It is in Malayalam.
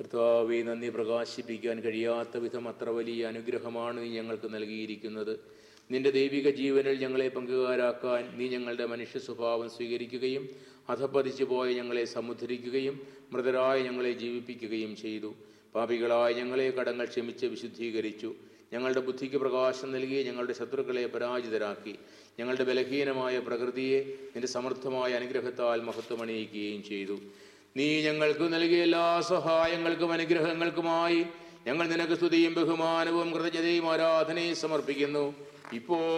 കർത്താവെ, നന്ദി പ്രകാശിപ്പിക്കാൻ കഴിയാത്ത വിധം അത്ര വലിയ അനുഗ്രഹമാണ് നീ ഞങ്ങൾക്ക് നൽകിയിരിക്കുന്നത്. നിന്റെ ദൈവിക ജീവനിൽ ഞങ്ങളെ പങ്കുകാരാക്കാൻ നീ ഞങ്ങളുടെ മനുഷ്യ സ്വഭാവം സ്വീകരിക്കുകയും അധപ്പതിച്ചു പോയ ഞങ്ങളെ സമുദ്ധരിക്കുകയും മൃതരായ ഞങ്ങളെ ജീവിപ്പിക്കുകയും ചെയ്തു. പാപികളായ ഞങ്ങളെ കടങ്ങൾ ക്ഷമിച്ച് വിശുദ്ധീകരിച്ചു. ഞങ്ങളുടെ ബുദ്ധിക്ക് പ്രകാശം നൽകി ഞങ്ങളുടെ ശത്രുക്കളെ പരാജിതരാക്കി. ഞങ്ങളുടെ ബലഹീനമായ പ്രകൃതിയെ നിന്റെ സമർത്ഥമായ അനുഗ്രഹത്താൽ മഹത്വമണിയിക്കുകയും ചെയ്തു. നീ ഞങ്ങൾക്ക് നൽകിയ എല്ലാ സഹായങ്ങൾക്കും അനുഗ്രഹങ്ങൾക്കുമായി ഞങ്ങൾ നിനക്ക് സ്തുതിയും ബഹുമാനവും കൃതജ്ഞതയും ആരാധനയും സമർപ്പിക്കുന്നു. ഇപ്പോൾ